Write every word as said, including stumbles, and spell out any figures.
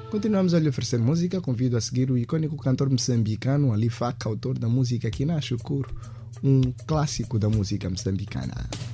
Continuamos a lhe oferecer música. Convido a seguir o icônico cantor moçambicano Ali Fak, autor da música Kina Shukuru, um clássico da música moçambicana.